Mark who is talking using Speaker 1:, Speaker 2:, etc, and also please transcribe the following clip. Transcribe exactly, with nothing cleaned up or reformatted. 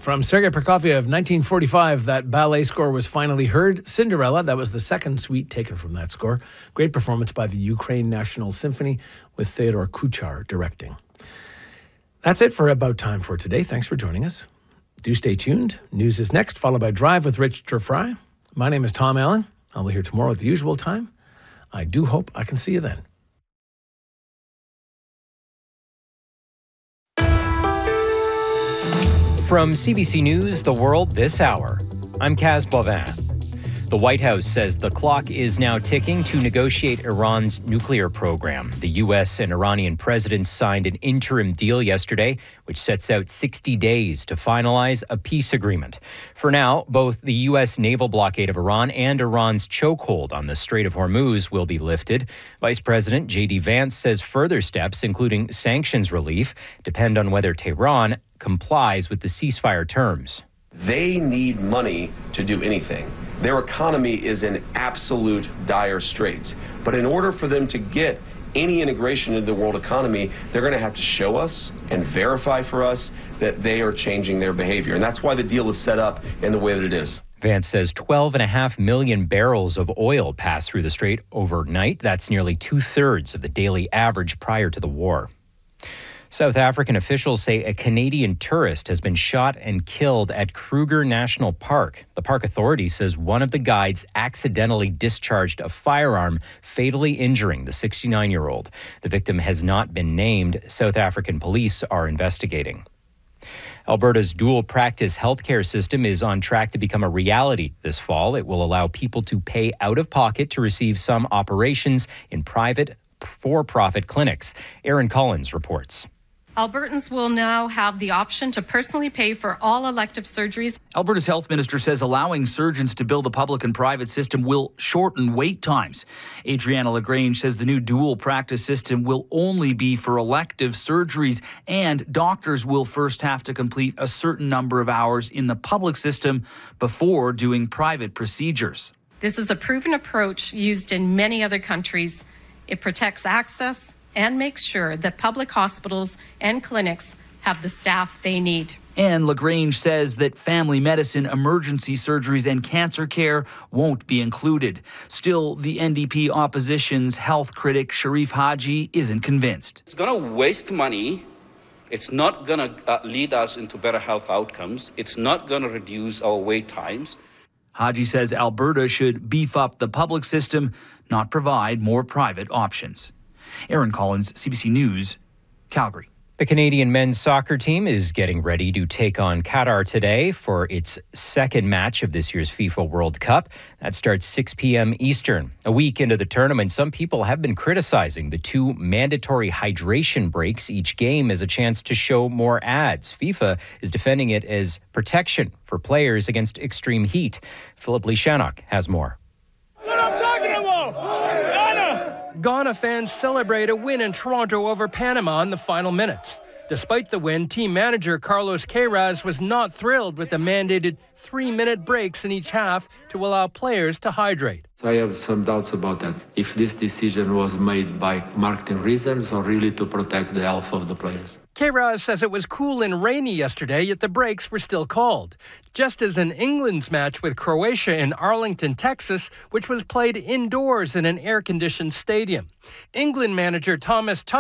Speaker 1: From Sergei Prokofiev, nineteen forty-five, that ballet score was finally heard. Cinderella, that was the second suite taken from that score. Great performance by the Ukraine National Symphony with Theodore Kuchar directing. That's it for About Time for today. Thanks for joining us. Do stay tuned. News is next, followed by Drive with Richard Fry. My name is Tom Allen. I'll be here tomorrow at the usual time. I do hope I can see you then.
Speaker 2: From C B C News, The World This Hour, I'm Kaz Bovin. The White House says the clock is now ticking to negotiate Iran's nuclear program. The U S and Iranian presidents signed an interim deal yesterday, which sets out sixty days to finalize a peace agreement. For now, both the U S naval blockade of Iran and Iran's chokehold on the Strait of Hormuz will be lifted. Vice President J D Vance says further steps, including sanctions relief, depend on whether Tehran complies with the ceasefire terms.
Speaker 3: They need money to do anything. Their economy is in absolute dire straits. But in order for them to get any integration into the world economy, they're going to have to show us and verify for us that they are changing their behavior. And that's why the deal is set up in the way that it is.
Speaker 2: Vance says twelve and a half million barrels of oil passed through the strait overnight. That's nearly two-thirds of the daily average prior to the war. South African officials say a Canadian tourist has been shot and killed at Kruger National Park. The park authority says one of the guides accidentally discharged a firearm, fatally injuring the sixty-nine-year-old. The victim has not been named. South African police are investigating. Alberta's dual practice healthcare system is on track to become a reality this fall. It will allow people to pay out of pocket to receive some operations in private for-profit clinics. Aaron Collins reports.
Speaker 4: Albertans will now have the option to personally pay for all elective surgeries.
Speaker 5: Alberta's health minister says allowing surgeons to bill the public and private system will shorten wait times. Adriana LaGrange says the new dual practice system will only be for elective surgeries, and doctors will first have to complete a certain number of hours in the public system before doing private procedures.
Speaker 4: This is a proven approach used in many other countries. It protects access and makes sure that public hospitals and clinics have the staff they need.
Speaker 5: And LaGrange says that family medicine, emergency surgeries, and cancer care won't be included. Still, the N D P opposition's health critic Sharif Haji isn't convinced.
Speaker 6: It's going to waste money. It's not going to uh, lead us into better health outcomes. It's not going to reduce our wait times.
Speaker 5: Haji says Alberta should beef up the public system, not provide more private options. Aaron Collins, C B C News, Calgary.
Speaker 2: The Canadian men's soccer team is getting ready to take on Qatar today for its second match of this year's FIFA World Cup. That starts six p.m. Eastern. A week into the tournament, some people have been criticizing the two mandatory hydration breaks each game as a chance to show more ads. FIFA is defending it as protection for players against extreme heat. Philip Lishanok has more.
Speaker 7: That's what I'm talking about! Ghana! Ghana fans celebrate a win in Toronto over Panama in the final minutes. Despite the win, team manager Carlos Queiroz was not thrilled with the mandated three-minute breaks in each half to allow players to hydrate.
Speaker 8: I have some doubts about that. If this decision was made by marketing reasons or really to protect the health of the players.
Speaker 7: Queiroz says it was cool and rainy yesterday, yet the breaks were still called. Just as in England's match with Croatia in Arlington, Texas, which was played indoors in an air-conditioned stadium. England manager Thomas Tuchel